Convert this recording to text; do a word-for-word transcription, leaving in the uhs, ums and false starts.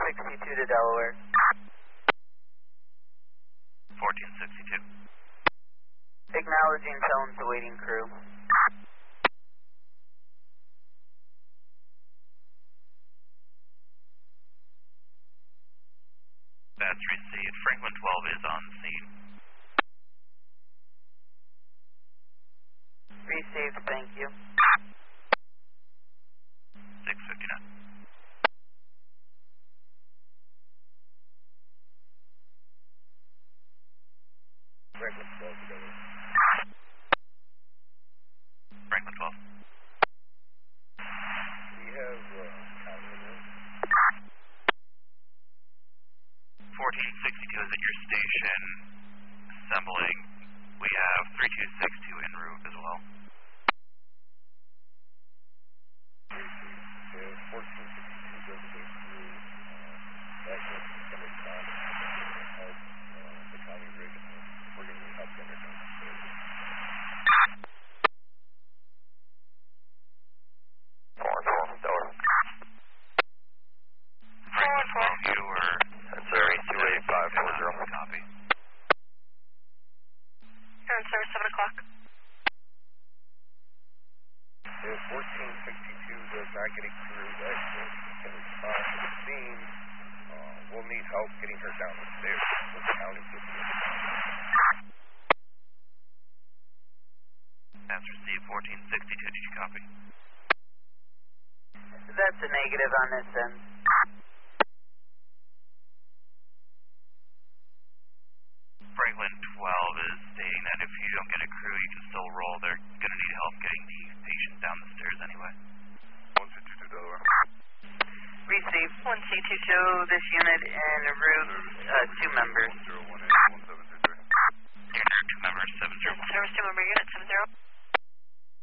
sixty-two to Delaware. fourteen sixty-two. Acknowledging tones awaiting crew. That's received. Franklin twelve is on scene. Received, thank you. six fifty-nine. Franklin twelve together. Franklin twelve. We have uh, county in there. fourteen sixty-two is at your station, assembling. We have three two six two en route as well. Yeah, fourteen sixty-two does go through. Uh, that gets coming down to help uh, the county rig. We're going to help them down the stairs. four four, Delaware. Franklin twelve, you were... Sorry, two eight five four zero. Copy. You're on service, seven o'clock. If fourteen sixty-two does not get a crew that can respond to the scene, uh, we'll need help getting her down the stairs with the county system. That's received. fourteen sixty-two, did you copy? That's a negative on this end. Franklin twelve is stating that if you don't get a crew, you can still roll. They're going to need help getting the patient down the stairs anyway. one C two two Delaware. Received. one C two two, this unit en route, uh, two members. zero one eight one seven two three. You're two members, seven zero. Service two member unit, seven zero.